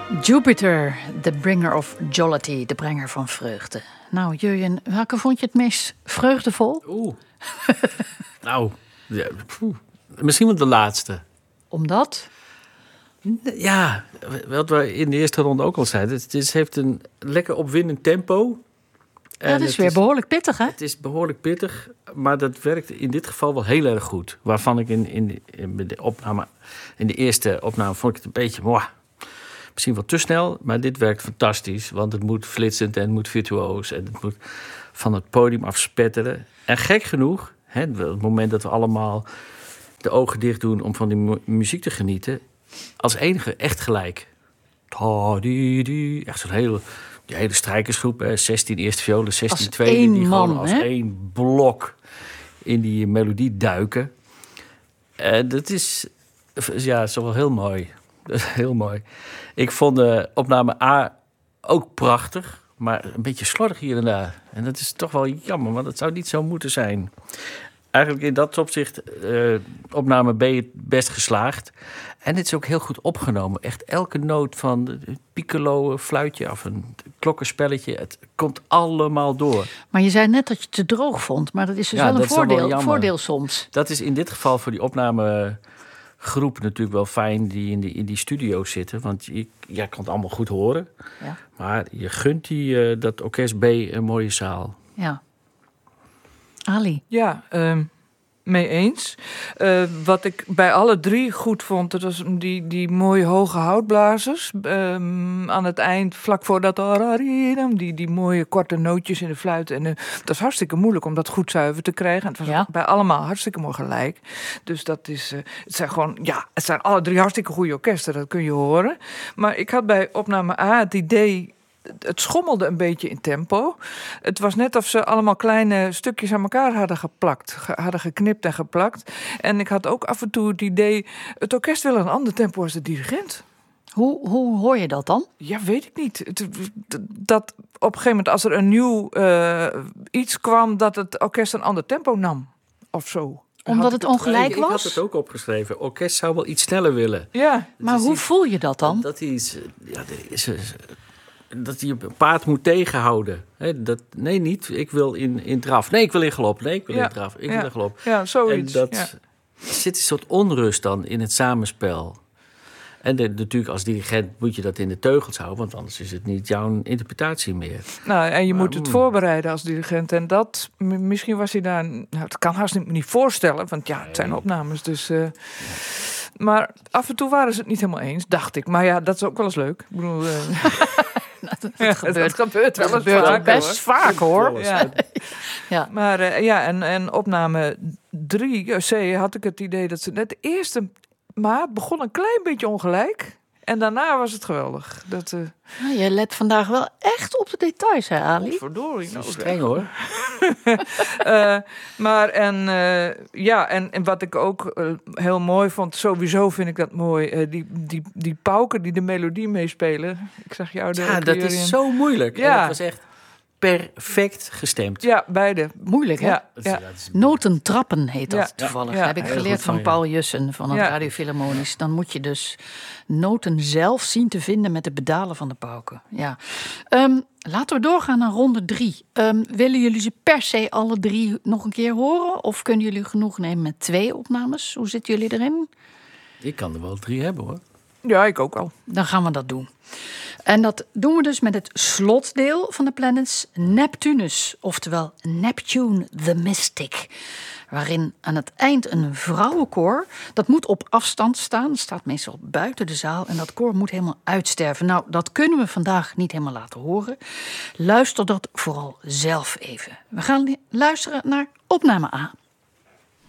Jupiter, the bringer of jollity, de brenger van vreugde. Nou, Jurjen, welke vond je het meest vreugdevol? Nou, ja, misschien wel de laatste. Omdat? Ja, wat we in de eerste ronde ook al zeiden. Het heeft een lekker opwindend tempo. Ja, dat is weer behoorlijk pittig, hè? Het is behoorlijk pittig, maar dat werkt in dit geval wel heel erg goed. Waarvan ik in de eerste opname vond ik het een beetje... misschien wel te snel, maar dit werkt fantastisch. Want het moet flitsend en het moet virtuoos. En het moet van het podium afspetteren. En gek genoeg, het moment dat we allemaal de ogen dicht doen om van die muziek te genieten, als enige echt gelijk. Echt zo'n die hele strijkersgroep, 16 eerste violen, 16 tweede, die gewoon als één blok in die melodie duiken. Dat is wel heel mooi. Dat is heel mooi. Ik vond de opname A ook prachtig, maar een beetje slordig hier en daar. En dat is toch wel jammer, want het zou niet zo moeten zijn. Eigenlijk in dat opzicht opname B het best geslaagd. En het is ook heel goed opgenomen. Echt elke noot van het piccolo, fluitje of een klokkenspelletje, het komt allemaal door. Maar je zei net dat je het te droog vond, maar dat is dus wel een voordeel soms. Dat is in dit geval voor die opnamegroep natuurlijk wel fijn die in die studio's zitten. Want je kan het allemaal goed horen. Ja. Maar je gunt dat orkest B een mooie zaal. Ja. Ali? Ja, mee eens. Wat ik bij alle drie goed vond, dat was die mooie hoge houtblazers. Aan het eind, vlak voor dat... Die mooie korte nootjes in de fluit. En dat is hartstikke moeilijk om dat goed zuiver te krijgen. En het was bij allemaal hartstikke mooi gelijk. Dus dat is... het zijn alle drie hartstikke goede orkesten, dat kun je horen. Maar ik had bij opname A het idee... Het schommelde een beetje in tempo. Het was net of ze allemaal kleine stukjes aan elkaar hadden geplakt. Hadden geknipt en geplakt. En ik had ook af en toe het idee... het orkest wil een ander tempo als de dirigent. Hoe hoor je dat dan? Ja, weet ik niet. Dat op een gegeven moment als er een nieuw iets kwam... dat het orkest een ander tempo nam. Of zo. Omdat het ongelijk was? Ik had het ook opgeschreven. Orkest zou wel iets sneller willen. Ja. Maar hoe voel je dat dan? Dat hij iets... dat hij een paard moet tegenhouden. Nee, niet. Ik wil in draf. Nee, ik wil in galop. Nee, ik wil in draf. Ik wil in galop. Ja, zoiets. En zit een soort onrust dan in het samenspel. En natuurlijk als dirigent moet je dat in de teugels houden... want anders is het niet jouw interpretatie meer. Nou, en je moet het voorbereiden als dirigent. En dat, misschien was hij daar... Nou, het kan haast niet voorstellen, want het zijn opnames. Dus... Maar af en toe waren ze het niet helemaal eens, dacht ik. Maar ja, dat is ook wel eens leuk. Ik bedoel... Het gebeurt wel eens best vaak, hoor. Ja. Maar en opname 3, C, had ik het idee dat ze net de eerste maat begon een klein beetje ongelijk. En daarna was het geweldig. Je let vandaag wel echt op de details, hè, Ali? Verdorie. Nou, streng, hoor. En wat ik ook heel mooi vond... sowieso vind ik dat mooi... die pauken die de melodie meespelen. Ik zag jou dat is zo moeilijk. Ja. En dat was echt perfect gestemd. Ja, beide. Moeilijk, hè? Ja. Notentrappen heet dat toevallig. Ja. Dat heb ik geleerd van Paul Jussen van het Radio Philharmonisch. Dan moet je dus noten zelf zien te vinden met de pedalen van de pauken. Ja. Laten we doorgaan naar ronde 3. Willen jullie ze per se alle 3 nog een keer horen? Of kunnen jullie genoeg nemen met 2 opnames? Hoe zitten jullie erin? Ik kan er wel 3 hebben, hoor. Ja, ik ook al. Dan gaan we dat doen. En dat doen we dus met het slotdeel van de Planets, Neptunus, oftewel Neptune the Mystic. Waarin aan het eind een vrouwenkoor, dat moet op afstand staan, staat meestal buiten de zaal en dat koor moet helemaal uitsterven. Nou, dat kunnen we vandaag niet helemaal laten horen. Luister dat vooral zelf even. We gaan luisteren naar opname A.